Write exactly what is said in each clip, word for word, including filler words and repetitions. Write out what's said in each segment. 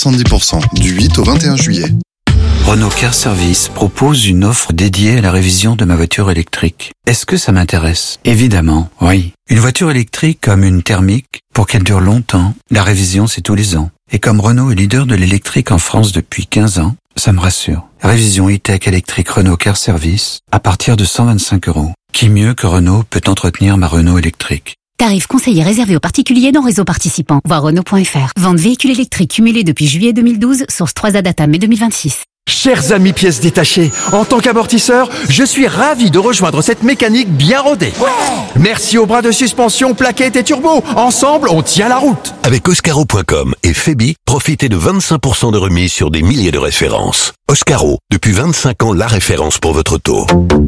soixante-dix pour cent du huit au vingt et un juillet. Renault Car Service propose une offre dédiée à la révision de ma voiture électrique. Est-ce que ça m'intéresse? Évidemment, oui. Une voiture électrique comme une thermique, pour qu'elle dure longtemps, la révision c'est tous les ans. Et comme Renault est leader de l'électrique en France depuis quinze ans, ça me rassure. Révision e-tech électrique Renault Car Service à partir de cent vingt-cinq euros. Qui mieux que Renault peut entretenir ma Renault électrique? Tarif conseillé réservé aux particuliers dans réseau participant. Voir Renault point F R. Vente véhicules électriques cumulés depuis juillet deux mille douze, source trois A Data mai deux mille vingt-six. Chers amis pièces détachées, en tant qu'amortisseur, je suis ravi de rejoindre cette mécanique bien rodée. Ouais. Merci aux bras de suspension, plaquettes et turbo. Ensemble, on tient la route. Avec Oscaro point com et Febi, profitez de vingt-cinq pour cent de remise sur des milliers de références. Oscaro, depuis vingt-cinq ans, la référence pour votre auto.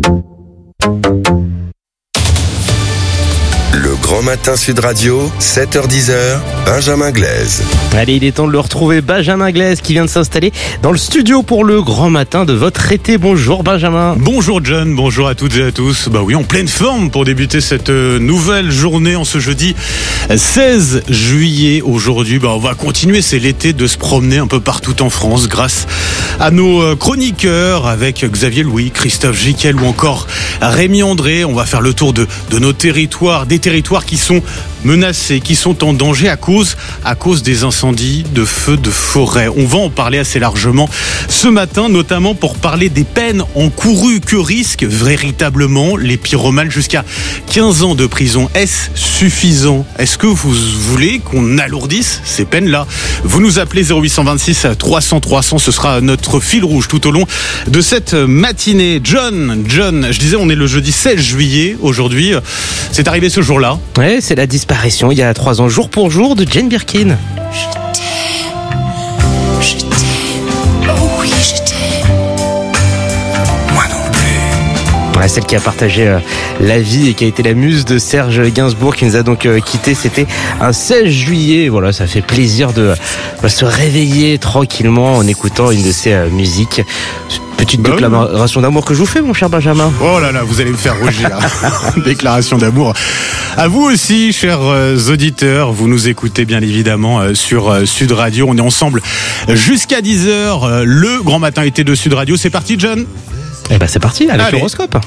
Le Grand Matin Sud Radio, sept heures dix, Benjamin Glaise. Allez, il est temps de le retrouver, Benjamin Glaise, qui vient de s'installer dans le studio pour le Grand Matin de votre été. Bonjour Benjamin. Bonjour John, bonjour à toutes et à tous. Bah oui, en pleine forme pour débuter cette nouvelle journée en ce jeudi seize juillet. Aujourd'hui, bah on va continuer, c'est l'été, de se promener un peu partout en France grâce à nos chroniqueurs avec Xavier Louis, Christophe Giquel ou encore Rémi André. On va faire le tour de, de nos territoires, des territoires qui sont menacés, qui sont en danger à cause, à cause des incendies de feux de forêt. On va en parler assez largement ce matin, notamment pour parler des peines encourues. Que risquent véritablement les pyromanes? Jusqu'à quinze ans de prison. Est-ce suffisant? Est-ce que vous voulez qu'on alourdisse ces peines-là? Vous nous appelez zéro huit cent vingt-six trois cents trois cents, ce sera notre fil rouge tout au long de cette matinée. John, John, je disais, on est le jeudi seize juillet aujourd'hui. C'est arrivé ce jour-là. Ouais, c'est la disparition il y a trois ans, jour pour jour, de Jane Birkin. Je t'aime, je t'aime, oh oui je t'aime. Moi non plus. Ouais, celle qui a partagé euh, la vie et qui a été la muse de Serge Gainsbourg, qui nous a donc euh, quittés. C'était un seize juillet. Voilà, ça fait plaisir de euh, se réveiller tranquillement en écoutant une de ses euh, musiques. Petite bah déclaration oui. d'amour que je vous fais, mon cher Benjamin. Oh là là, vous allez me faire rougir. Déclaration d'amour à vous aussi, chers auditeurs. Vous nous écoutez bien évidemment sur Sud Radio. On est ensemble jusqu'à dix heures. Le Grand Matin été de Sud Radio. C'est parti, John? Eh ben c'est parti, avec Allez. l'horoscope.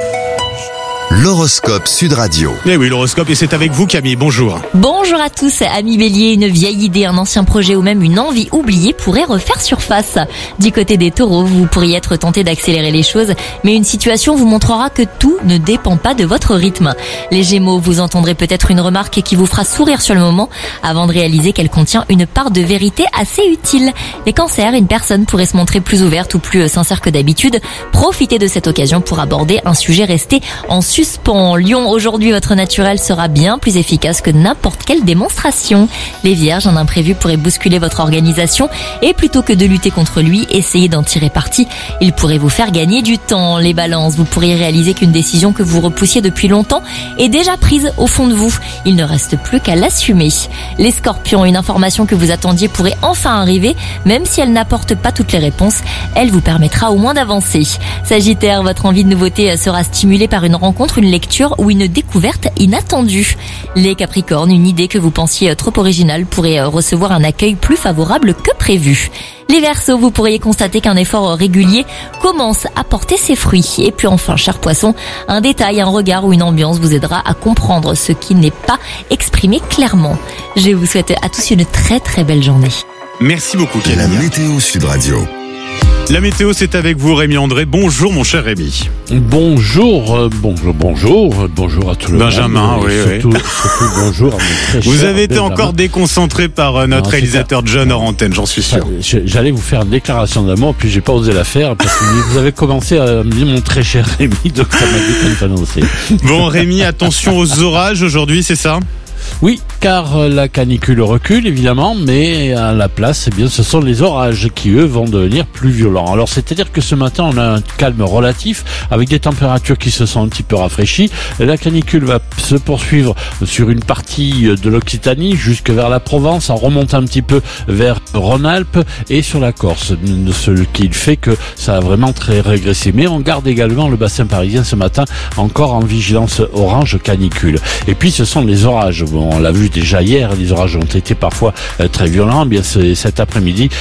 L'horoscope Sud Radio. Eh oui, l'horoscope, et c'est avec vous Camille, bonjour. Bonjour à tous, amis Bélier, une vieille idée, un ancien projet ou même une envie oubliée pourrait refaire surface. Du côté des Taureaux, vous pourriez être tenté d'accélérer les choses, mais une situation vous montrera que tout ne dépend pas de votre rythme. Les Gémeaux, vous entendrez peut-être une remarque qui vous fera sourire sur le moment, avant de réaliser qu'elle contient une part de vérité assez utile. Les Cancers, une personne pourrait se montrer plus ouverte ou plus sincère que d'habitude. Profitez de cette occasion pour aborder un sujet resté en suspens. Lion, aujourd'hui votre naturel sera bien plus efficace que n'importe quelle démonstration. Les Vierges, un imprévu pourrait bousculer votre organisation et plutôt que de lutter contre lui, essayez d'en tirer parti. Il pourrait vous faire gagner du temps. Les Balances, vous pourriez réaliser qu'une décision que vous repoussiez depuis longtemps est déjà prise au fond de vous. Il ne reste plus qu'à l'assumer. Les Scorpions, une information que vous attendiez pourrait enfin arriver, même si elle n'apporte pas toutes les réponses, elle vous permettra au moins d'avancer. Sagittaire, votre envie de nouveauté sera stimulée par une rencontre, une lecture ou une découverte inattendue. Les Capricornes, une idée que vous pensiez trop originale pourrait recevoir un accueil plus favorable que prévu. Les Verseaux, vous pourriez constater qu'un effort régulier commence à porter ses fruits. Et puis enfin, cher Poisson, un détail, un regard ou une ambiance vous aidera à comprendre ce qui n'est pas exprimé clairement. Je vous souhaite à tous une très très belle journée. Merci beaucoup, Camille. La météo Sud Radio. La météo, c'est avec vous, Rémi André. Bonjour, mon cher Rémi. Bonjour, euh, bonjour, bonjour, bonjour à tout le Benjamin, monde. Benjamin, oui, surtout, oui. Surtout bonjour à mon très Vous cher avez été Benjamin. encore déconcentré par euh, notre non, réalisateur John hors antenne, j'en suis sûr. J'allais vous faire une déclaration d'amour, puis j'ai pas osé la faire, parce que vous avez commencé à me dire mon très cher Rémi, donc ça m'a décontenancé. Bon, Rémi, attention aux orages aujourd'hui, c'est ça ? Oui, car la canicule recule évidemment, mais à la place, eh bien, ce sont les orages qui, eux, vont devenir plus violents. Alors, c'est-à-dire que ce matin, on a un calme relatif, avec des températures qui se sont un petit peu rafraîchies. La canicule va se poursuivre sur une partie de l'Occitanie, jusque vers la Provence, en remontant un petit peu vers Rhône-Alpes et sur la Corse. Ce qui fait que ça a vraiment très régressé. Mais on garde également le bassin parisien ce matin, encore en vigilance orange canicule. Et puis, ce sont les orages. Bon, on l'a vu déjà hier, les orages ont été parfois euh, très violents. Bien, cet après-midi,